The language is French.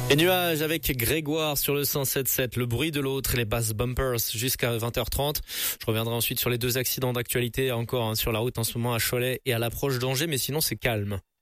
Les nuages avec Grégoire sur le 107.7, le bruit de l'autre et les basses bumpers jusqu'à 20h30. Je reviendrai ensuite sur les deux accidents d'actualité encore sur la route en ce moment à Cholet et à l'approche d'Angers, mais sinon c'est calme.